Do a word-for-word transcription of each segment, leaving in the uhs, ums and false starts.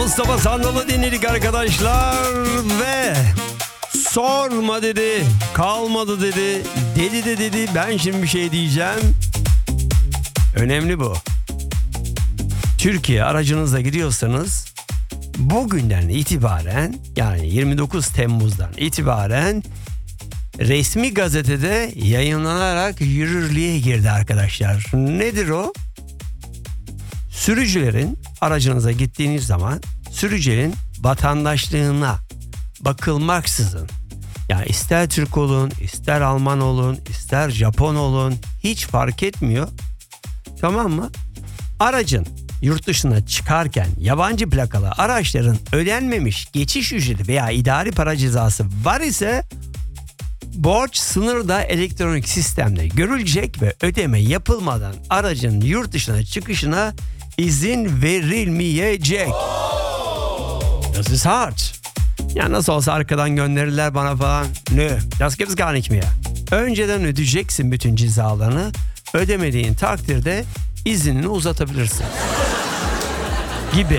Mustafa Sandal'ı dinledik arkadaşlar ve sorma dedi, kalmadı dedi, dedi de dedi. Ben şimdi bir şey diyeceğim. Önemli bu. Türkiye aracınızla gidiyorsanız bugünden itibaren, yani yirmi dokuz Temmuz'dan itibaren resmi gazetede yayınlanarak yürürlüğe girdi arkadaşlar. Nedir o? Sürücülerin aracınıza gittiğiniz zaman sürücünün vatandaşlığına bakılmaksızın, yani ister Türk olun, ister Alman olun, ister Japon olun, hiç fark etmiyor. Tamam mı? Aracın yurt dışına çıkarken yabancı plakalı araçların ödenmemiş geçiş ücreti veya idari para cezası var ise borç sınırda elektronik sistemde görülecek ve ödeme yapılmadan aracın yurt dışına çıkışına izin verilmeyecek. Das ist hart. Ya nasıl olsa arkadan gönderirler bana falan. Nö, das gibt's gar nicht mehr. Önceden ödeyeceksin bütün cezalarını. Ödemediğin takdirde iznini uzatabilirsin. Gibi.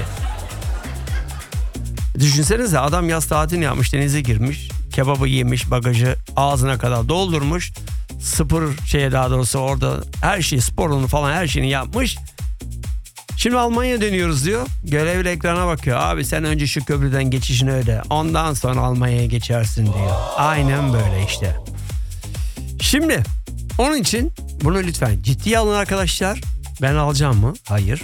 Düşünsenize, adam yaz tatilini yapmış, denize girmiş. Kebabı yemiş, bagajı ağzına kadar doldurmuş. Spor şeye, daha doğrusu orada her şeyi, sporunu falan her şeyini yapmış. Şimdi Almanya'ya dönüyoruz diyor. Görevli ekrana bakıyor. Abi sen önce şu köprüden geçişini öde. Ondan sonra Almanya'ya geçersin diyor. Aynen böyle işte. Şimdi onun için bunu lütfen ciddiye alın arkadaşlar. Ben alacağım mı? Hayır.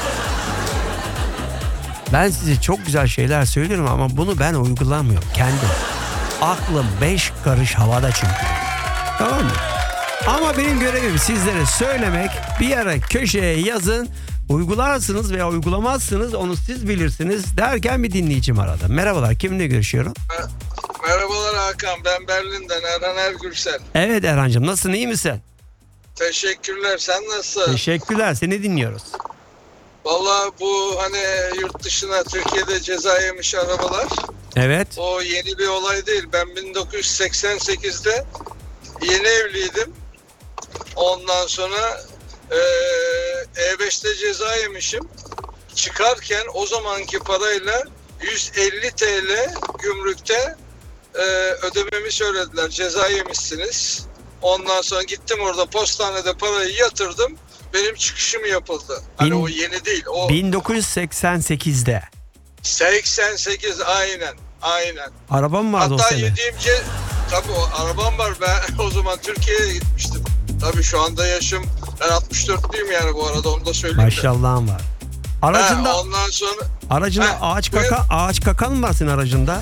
Ben size çok güzel şeyler söylüyorum ama bunu ben uygulamıyorum kendim. Aklım beş karış havada çünkü. Tamam mı? Ama benim görevim sizlere söylemek. Bir yere köşeye yazın. Uygularsınız veya uygulamazsınız, onu siz bilirsiniz derken bir dinleyicim aradı. Merhabalar, kiminle görüşüyorum? Merhabalar Hakan, ben Berlin'den Erhan Ergürsel. Evet Erhan'cığım, nasılsın, iyi misin? Teşekkürler, sen nasılsın? Teşekkürler, seni dinliyoruz. Vallahi bu hani yurt dışına, Türkiye'de ceza yemiş arabalar. Evet. O yeni bir olay değil. Ben bin dokuz yüz seksen sekizde yeni evliydim. Ondan sonra E beşte ceza yemişim. Çıkarken o zamanki parayla yüz elli TL gümrükte e, ödememi söylediler. Ceza yemişsiniz. Ondan sonra gittim, orada postanede parayı yatırdım. Benim çıkışım yapıldı. Hani Bin, o yeni değil. O bin dokuz yüz seksen sekizde. seksen sekiz aynen. Aynen. Arabam vardı Hatta o sene. yediğim ce... Tabii o arabam var. Ben o zaman Türkiye'ye gitmiştim. Tabii şu anda yaşım, ben altmış dörtlüyüm yani bu arada, onu da söyleyeyim. Maşallahım var. Aracında ha, ondan sonra aracında ha, ağaç kaka ağaç kakan mı var senin aracında?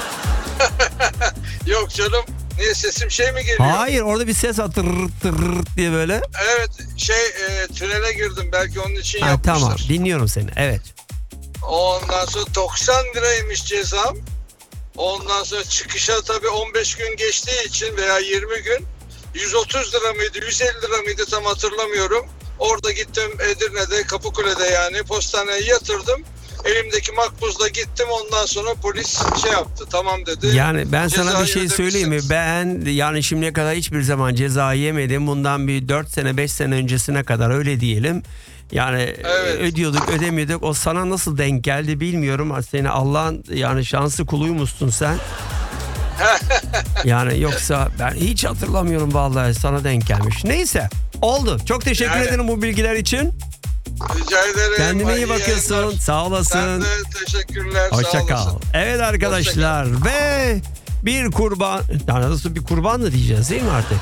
Yok canım. Niye, sesim şey mi geliyor? Hayır, orada bir ses var, tırırt tırırt diye böyle. Evet, şey e, tünele girdim, belki onun için ha, yapmışlar. Tamam, dinliyorum seni, evet. Ondan sonra doksan liraymış cezam. Ondan sonra çıkışa tabii on beş gün geçtiği için veya yirmi gün, yüz otuz lira mıydı, yüz elli lira mıydı tam hatırlamıyorum. Orada gittim Edirne'de, Kapıkule'de, yani postaneye yatırdım. Elimdeki makbuzla gittim, ondan sonra polis şey yaptı, tamam dedi. Yani ben sana Cezayı bir şey söyleyeyim mi? Ben yani şimdiye kadar hiçbir zaman ceza yemedim. Bundan bir dört sene beş sene öncesine kadar öyle diyelim. Yani evet, ödüyorduk ödemiyorduk. O sana nasıl denk geldi bilmiyorum. Seni Allah'ın yani şanslı kuluymuşsun sen. Yani yoksa ben hiç hatırlamıyorum vallahi, sana denk gelmiş. Neyse, oldu. Çok teşekkür yani, ederim bu bilgiler için. Rica ederim. Kendine iyi bakıyorsun. Yayınlar. Sağ olasın. Ben de teşekkürler. Hoşça kal. Evet arkadaşlar, ve bir kurban, yani nasıl bir kurban da diyeceğiz değil mi artık?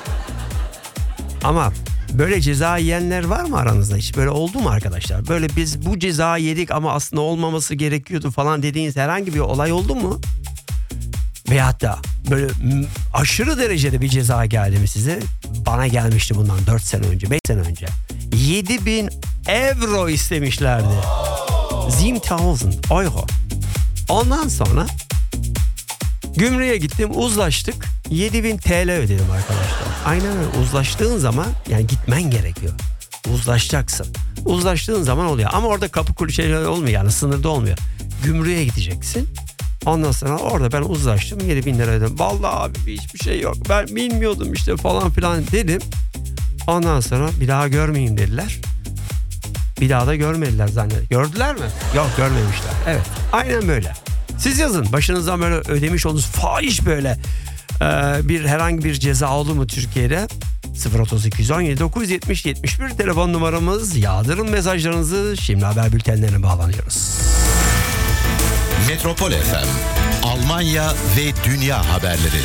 Ama böyle ceza yiyenler var mı aranızda? Hiç böyle oldu mu arkadaşlar? Böyle biz bu ceza yedik ama aslında olmaması gerekiyordu falan dediğiniz herhangi bir olay oldu mu? Veyahut da böyle aşırı derecede bir ceza geldi mi size? Bana gelmişti bundan dört sene önce, beş sene önce. yedi bin euro istemişlerdi. yedi bin euro. Ondan sonra gümrüğe gittim, uzlaştık. yedi bin T L ödedim arkadaşlar. Aynen öyle, uzlaştığın zaman yani gitmen gerekiyor. Uzlaşacaksın. Uzlaştığın zaman oluyor. Ama orada kapı kulu şeyler olmuyor, yani sınırda olmuyor. Gümrüğe gideceksin. Ondan sonra orada ben uzlaştım, yedi bin lira ödedim. Vallahi abi hiçbir şey yok, ben bilmiyordum işte falan filan dedim. Ondan sonra bir daha görmeyeyim dediler. Bir daha da görmediler zannediyorum. Gördüler mi? Yok, görmemişler. Evet, aynen böyle. Siz yazın, başınızdan böyle ödemiş olduğunuz fahiş böyle e, bir herhangi bir ceza oldu mu Türkiye'de? sıfır otuz iki on yedi dokuz yetmiş yetmiş bir telefon numaramız. Yağdırın mesajlarınızı. Şimdi haber bültenlerine bağlanıyoruz. Metropol F M, Almanya ve dünya haberleri.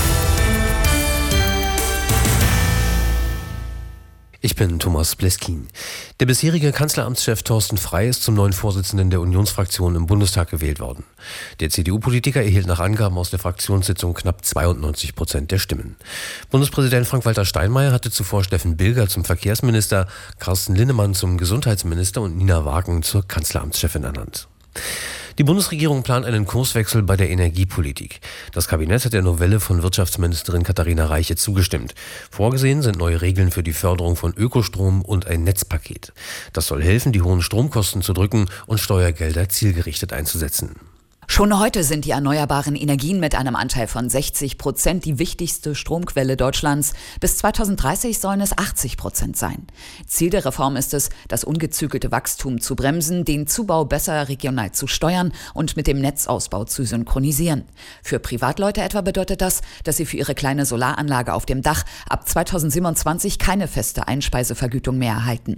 Ich bin Thomas Bleskin. Der bisherige Kanzleramtschef Thorsten Frey ist zum neuen Vorsitzenden der Unionsfraktion im Bundestag gewählt worden. Der C D U-Politiker erhielt nach Angaben aus der Fraktionssitzung knapp zweiundneunzig Prozent der Stimmen. Bundespräsident Frank-Walter Steinmeier hatte zuvor Steffen Bilger zum Verkehrsminister, Carsten Linnemann zum Gesundheitsminister und Nina Wagen zur Kanzleramtschefin ernannt. Die Bundesregierung plant einen Kurswechsel bei der Energiepolitik. Das Kabinett hat der Novelle von Wirtschaftsministerin Katharina Reiche zugestimmt. Vorgesehen sind neue Regeln für die Förderung von Ökostrom und ein Netzpaket. Das soll helfen, die hohen Stromkosten zu drücken und Steuergelder zielgerichtet einzusetzen. Schon heute sind die erneuerbaren Energien mit einem Anteil von sechzig Prozent die wichtigste Stromquelle Deutschlands. Bis zweitausenddreißig sollen es achtzig Prozent sein. Ziel der Reform ist es, das ungezügelte Wachstum zu bremsen, den Zubau besser regional zu steuern und mit dem Netzausbau zu synchronisieren. Für Privatleute etwa bedeutet das, dass sie für ihre kleine Solaranlage auf dem Dach ab zweitausendsiebenundzwanzig keine feste Einspeisevergütung mehr erhalten.